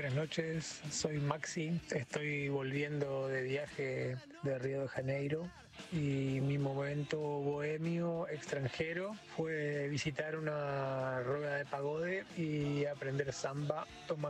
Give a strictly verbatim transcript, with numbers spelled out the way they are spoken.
Buenas noches, soy Maxi, estoy volviendo de viaje de Río de Janeiro y mi momento bohemio extranjero fue visitar una rueda de pagode y aprender samba tomando